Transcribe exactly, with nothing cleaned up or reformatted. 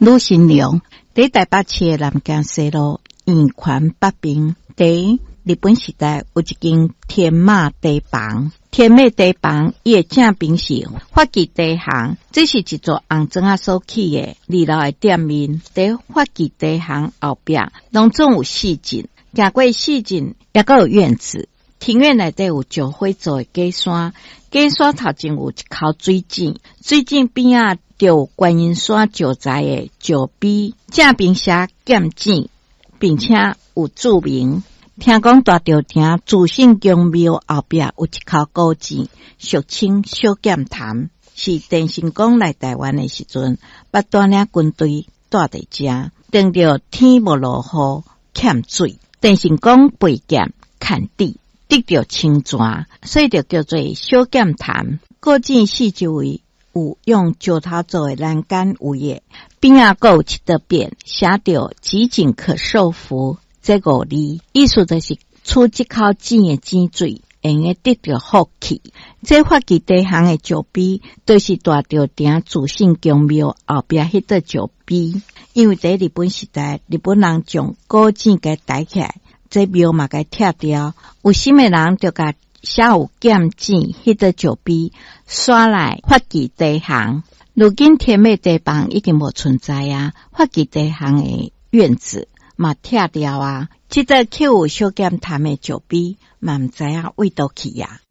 女新娘在台北市的南京西路圆环北边，在日本时代有一间天马茶房。天马茶房伊的正边是发记茶行，这是一座红砖啊所起的二楼的店面。在发记茶行后壁，拢总有四进，行过四进也阁有院子。庭院内底有石灰做的假山，假山头前有一口水井，水井边啊就有观音山石材的石碑，正边写剑井，并且有注明。听讲大稻埕自信宫庙后壁有一口古井，俗称小剑潭，是郑成功来台湾的时阵，捌带领军队住伫遮，等到天无落雨欠水，郑成功背剑砍地，得到清泉，所以就叫做小剑潭。古井四周围有用石头做的栏杆围的，边仔还有一道匾，写着吉井可受福。这五字意思就是出这口井的井水，会用得到福气。这发记茶行的石碑，就是大稻埕自信宫庙后壁迄个石碑。因为在日本时代，日本人将古井给抬起来，这庙嘛给拆掉，有心的人就甲写有剑井迄个石碑，刷来发记茶行。如今天马茶房已经无存在啊，发记茶行的院子嘛拆掉啊，这个刻有小剑潭的石碑嘛毋知影为倒去啊。